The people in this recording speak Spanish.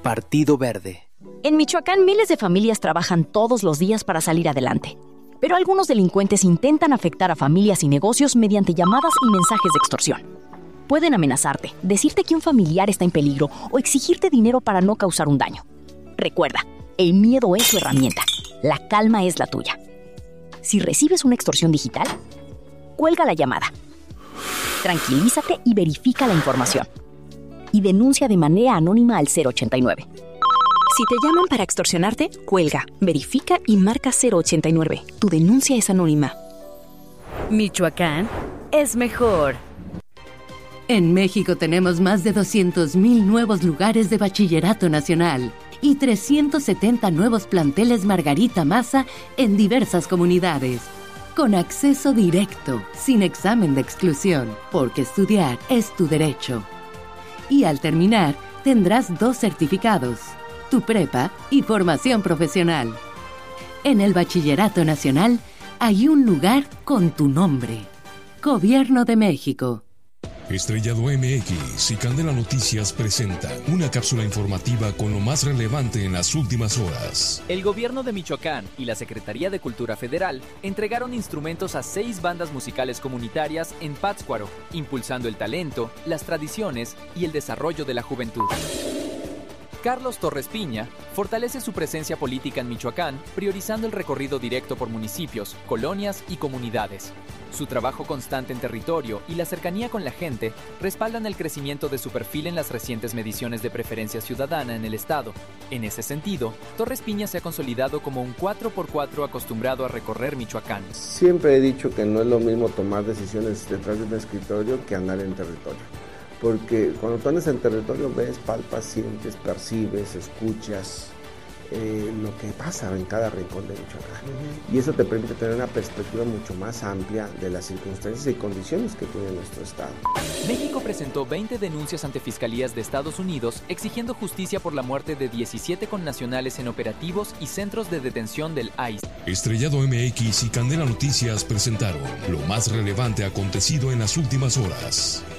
Partido Verde. En Michoacán, miles de familias trabajan todos los días para salir adelante. Pero algunos delincuentes intentan afectar a familias y negocios mediante llamadas y mensajes de extorsión. Pueden amenazarte, decirte que un familiar está en peligro o exigirte dinero para no causar un daño. Recuerda, el miedo es su herramienta. La calma es la tuya. Si recibes una extorsión digital, cuelga la llamada. Tranquilízate y verifica la información. Y denuncia de manera anónima al 089. Si te llaman para extorsionarte, cuelga, verifica y marca 089. Tu denuncia es anónima. Michoacán es mejor. En México tenemos más de 200,000 nuevos lugares de bachillerato nacional y 370 nuevos planteles Margarita Maza en diversas comunidades. Con acceso directo, sin examen de exclusión, porque estudiar es tu derecho. Y al terminar, tendrás 2 certificados, tu prepa y formación profesional. En el Bachillerato Nacional hay un lugar con tu nombre. Gobierno de México. Estrellado MX y Candela Noticias presenta una cápsula informativa con lo más relevante en las últimas horas. El gobierno de Michoacán y la Secretaría de Cultura Federal entregaron instrumentos a 6 bandas musicales comunitarias en Pátzcuaro, impulsando el talento, las tradiciones y el desarrollo de la juventud. Carlos Torres Piña fortalece su presencia política en Michoacán, priorizando el recorrido directo por municipios, colonias y comunidades. Su trabajo constante en territorio y la cercanía con la gente respaldan el crecimiento de su perfil en las recientes mediciones de preferencia ciudadana en el estado. En ese sentido, Torres Piña se ha consolidado como un 4x4 acostumbrado a recorrer Michoacán. Siempre he dicho que no es lo mismo tomar decisiones detrás de un escritorio que andar en territorio. Porque cuando tú andas en territorio ves, palpas, sientes, percibes, escuchas lo que pasa en cada rincón de Michoacán. Y eso te permite tener una perspectiva mucho más amplia de las circunstancias y condiciones que tiene nuestro estado. México presentó 20 denuncias ante fiscalías de Estados Unidos exigiendo justicia por la muerte de 17 connacionales en operativos y centros de detención del ICE. Estrellado MX y Candela Noticias presentaron lo más relevante acontecido en las últimas horas.